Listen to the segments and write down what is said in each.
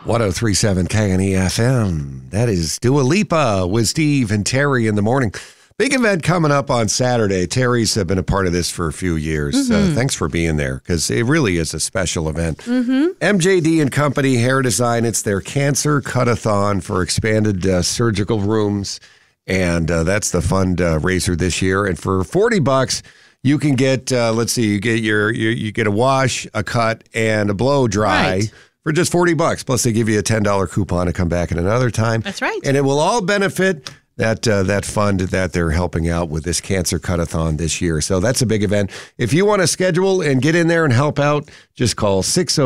103.7 KNEFM. That is Dua Lipa with Steve and Terry in the morning. Big event coming up on Saturday. Terry's been a part of this for a few years. Thanks for being there because it really is a special event. MJD and Company Hair Design. It's their Cancer Cut-a-thon for expanded surgical rooms. And that's the fundraiser this year. And for $40, you can get, you get a wash, a cut, and a blow dry. Right. For just $40. Plus, they give you a $10 coupon to come back at another time. That's right. And it will all benefit that fund that they're helping out with this Cancer Cut-a-thon this year. So that's a big event. If you want to schedule and get in there and help out, just call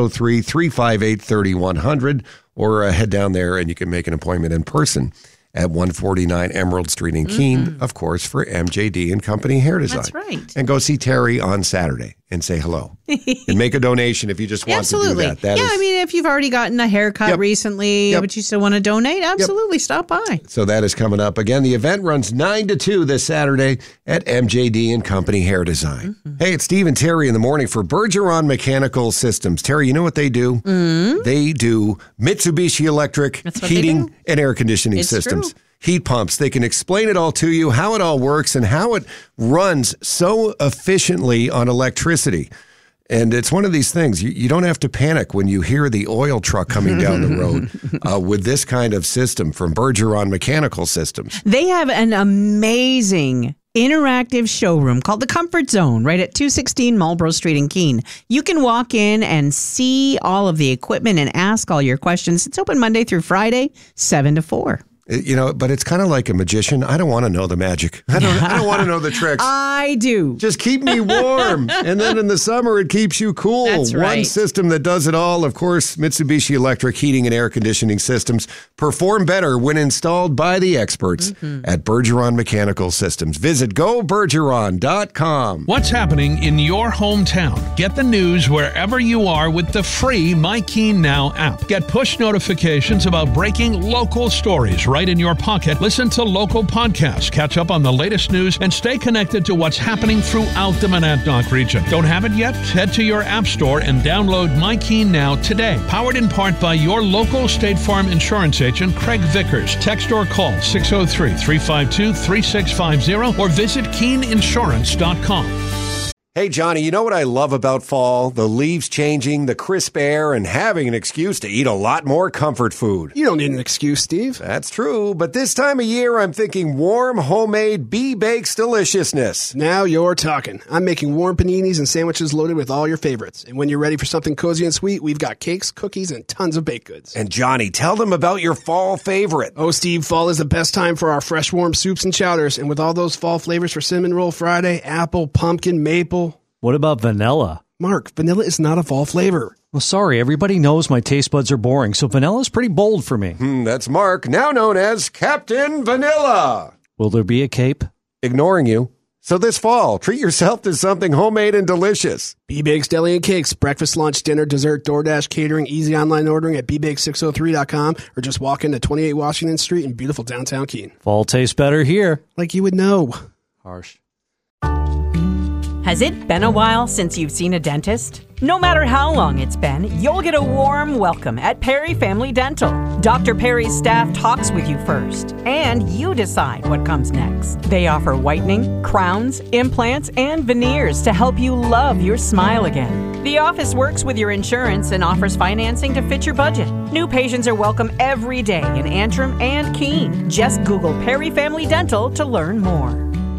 603-358-3100 or head down there and you can make an appointment in person at 149 Emerald Street in Keene, of course, for MJD and Company Hair Design. That's right. And go see Terry on Saturday and say hello. And make a donation if you just want to do that. I mean, if you've already gotten a haircut recently, but you still want to donate, absolutely stop by. So that is coming up. Again, the event runs 9 to 2 this Saturday at MJD and Company Hair Design. Hey, it's Steve and Terry in the morning for Bergeron Mechanical Systems. Terry, you know what they do? They do Mitsubishi Electric heating and air conditioning systems. True. Heat pumps. They can explain it all to you, how it all works and how it runs so efficiently on electricity. And it's one of these things, you don't have to panic when you hear the oil truck coming down the road with this kind of system from Bergeron Mechanical Systems. They have an amazing interactive showroom called the Comfort Zone right at 216 Marlborough Street in Keene. You can walk in and see all of the equipment and ask all your questions. It's open Monday through Friday, 7 to 4. You know, but it's kind of like a magician. I don't want to know the magic. I don't want to know the tricks. I do. Just keep me warm. And then in the summer, it keeps you cool. That's right. One system that does it all. Of course, Mitsubishi Electric heating and air conditioning systems perform better when installed by the experts at Bergeron Mechanical Systems. Visit gobergeron.com. What's happening in your hometown? Get the news wherever you are with the free My Keene Now app. Get push notifications about breaking local stories right in your pocket. Listen to local podcasts, catch up on the latest news, and stay connected to what's happening throughout the Monadnock region. Don't have it yet? Head to your app store and download My Keene Now today. Powered in part by your local State Farm insurance agent, Craig Vickers. Text or call 603-352-3650 or visit KeeneInsurance.com. Hey, Johnny, you know what I love about fall? The leaves changing, the crisp air, and having an excuse to eat a lot more comfort food. You don't need an excuse, Steve. That's true, but this time of year, I'm thinking warm, homemade B-Bakes deliciousness. Now you're talking. I'm making warm paninis and sandwiches loaded with all your favorites. And when you're ready for something cozy and sweet, we've got cakes, cookies, and tons of baked goods. And Johnny, tell them about your fall favorite. Oh, Steve, fall is the best time for our fresh, warm soups and chowders. And with all those fall flavors for Cinnamon Roll Friday, apple, pumpkin, maple. What about vanilla? Mark, vanilla is not a fall flavor. Well, sorry, everybody knows my taste buds are boring, so vanilla's pretty bold for me. That's Mark, now known as Captain Vanilla. Will there be a cape? Ignoring you. So this fall, treat yourself to something homemade and delicious. B-Bakes Deli and Cakes, breakfast, lunch, dinner, dessert, DoorDash, catering, easy online ordering at bbake603.com or just walk into 28 Washington Street in beautiful downtown Keene. Fall tastes better here. Like you would know. Harsh. Has it been a while since you've seen a dentist? No matter how long it's been, you'll get a warm welcome at Perry Family Dental. Dr. Perry's staff talks with you first, and you decide what comes next. They offer whitening, crowns, implants, and veneers to help you love your smile again. The office works with your insurance and offers financing to fit your budget. New patients are welcome every day in Antrim and Keene. Just Google Perry Family Dental to learn more.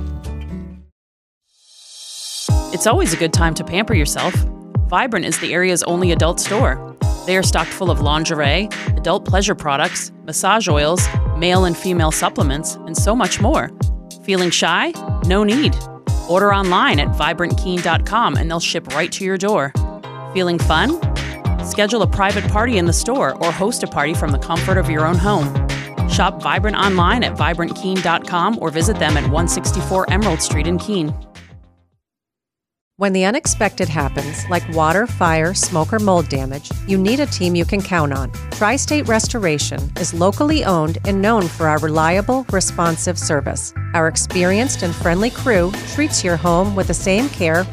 It's always a good time to pamper yourself. Vibrant is the area's only adult store. They are stocked full of lingerie, adult pleasure products, massage oils, male and female supplements, and so much more. Feeling shy? No need. Order online at vibrantkeene.com and they'll ship right to your door. Feeling fun? Schedule a private party in the store or host a party from the comfort of your own home. Shop Vibrant online at vibrantkeene.com or visit them at 164 Emerald Street in Keene. When the unexpected happens, like water, fire, smoke, or mold damage, you need a team you can count on. Tri-State Restoration is locally owned and known for our reliable, responsive service. Our experienced and friendly crew treats your home with the same care